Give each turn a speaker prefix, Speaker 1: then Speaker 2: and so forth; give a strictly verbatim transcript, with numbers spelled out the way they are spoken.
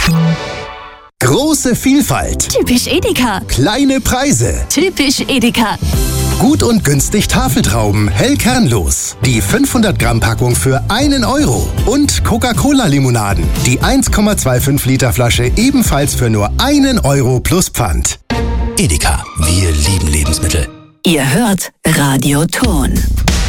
Speaker 1: Große Vielfalt.
Speaker 2: Typisch Edeka.
Speaker 1: Kleine Preise.
Speaker 2: Typisch Edeka.
Speaker 1: Gut und günstig Tafeltrauben, hell kernlos. Die fünfhundert Gramm Packung für einen Euro. Und Coca-Cola-Limonaden. Die eins Komma fünfundzwanzig Liter Flasche ebenfalls für nur einen Euro plus Pfand.
Speaker 3: Edeka, wir lieben Lebensmittel.
Speaker 2: Ihr hört Radio Ton.